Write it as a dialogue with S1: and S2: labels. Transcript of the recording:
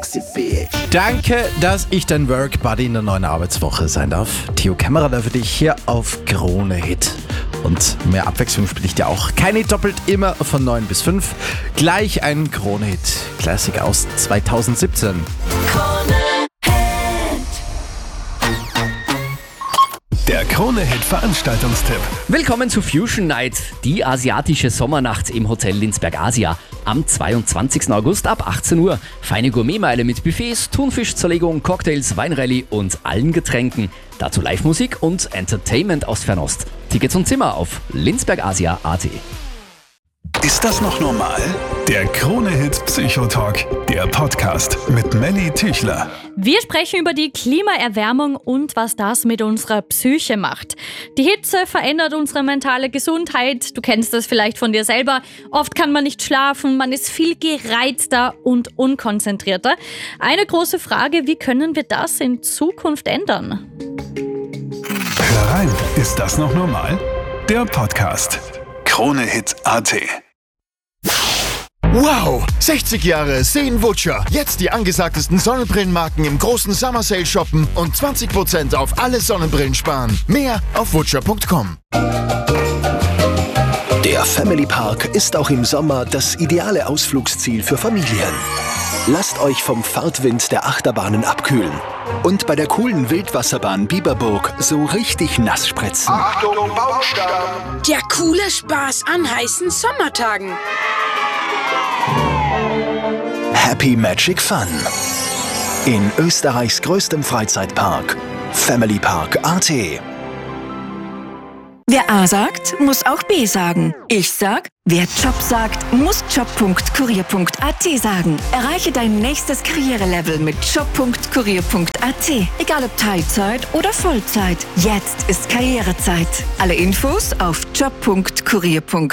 S1: sexy bitch.
S2: Danke, dass ich dein Work Buddy in der neuen Arbeitswoche sein darf. Theo Kämmerer da für dich hier auf Krone Hit. Und mehr Abwechslung spiele ich dir auch. Kein Hit doppelt, immer von 9 bis 5. Gleich ein Krone Hit Classic aus 2017.
S3: Der Krone-Hit Veranstaltungstipp.
S4: Willkommen zu Fusion Night, die asiatische Sommernacht im Hotel Linsberg Asia. Am 22. August ab 18 Uhr. Feine Gourmetmeile mit Buffets, Thunfischzerlegung, Cocktails, Weinrallye und allen Getränken. Dazu Live-Musik und Entertainment aus Fernost. Tickets und Zimmer auf linsbergasia.at.
S3: Ist das noch normal? Der Krone-Hit Psychotalk, der Podcast mit Melly Tüchler.
S5: Wir sprechen über die Klimaerwärmung und was das mit unserer Psyche macht. Die Hitze verändert unsere mentale Gesundheit. Du kennst das vielleicht von dir selber. Oft kann man nicht schlafen, man ist viel gereizter und unkonzentrierter. Eine große Frage, wie können wir das in Zukunft ändern?
S3: Hör rein, ist das noch normal? Der Podcast. Krone-Hit.at.
S6: Wow! 60 Jahre Seen Butcher. Jetzt die angesagtesten Sonnenbrillenmarken im großen Summer Sale shoppen und 20% auf alle Sonnenbrillen sparen. Mehr auf butcher.com.
S1: Der Family Park ist auch im Sommer das ideale Ausflugsziel für Familien. Lasst euch vom Fahrtwind der Achterbahnen abkühlen und bei der coolen Wildwasserbahn Biberburg so richtig nass spritzen.
S7: Achtung, Baumstamm! Der coole Spaß an heißen Sommertagen.
S1: Happy Magic Fun. In Österreichs größtem Freizeitpark, Family Park AT.
S8: Wer A sagt, muss auch B sagen. Ich sag, wer Job sagt, muss job.kurier.at sagen. Erreiche dein nächstes Karrierelevel mit job.kurier.at. Egal ob Teilzeit oder Vollzeit. Jetzt ist Karrierezeit. Alle Infos auf job.kurier.at.